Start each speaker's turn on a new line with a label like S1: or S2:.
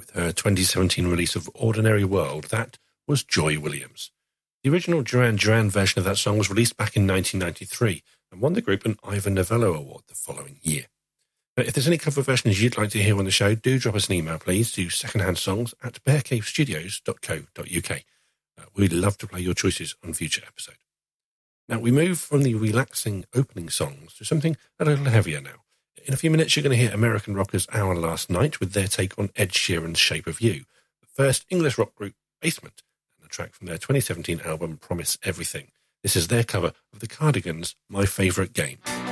S1: with her 2017 release of Ordinary World. That was Joy Williams. The original Duran Duran version of that song was released back in 1993 and won the group an Ivor Novello Award the following year. Now, if there's any cover versions you'd like to hear on the show, do drop us an email, please, to secondhandSongs@bearcavestudios.co.uk. We'd love to play your choices on future episodes. Now, we move from the relaxing opening songs to something a little heavier now. In a few minutes, you're going to hear American rockers Our Last Night with their take on Ed Sheeran's Shape of You. But first, English rock group Basement and a track from their 2017 album Promise Everything. This is their cover of The Cardigans' My Favourite Game.